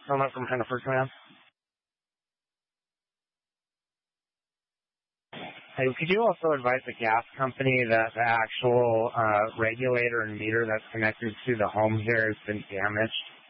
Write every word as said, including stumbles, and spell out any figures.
Someone from Hennifer Command. Hey, could you also advise the gas company that the actual uh, regulator and meter that's connected to the home here has been damaged?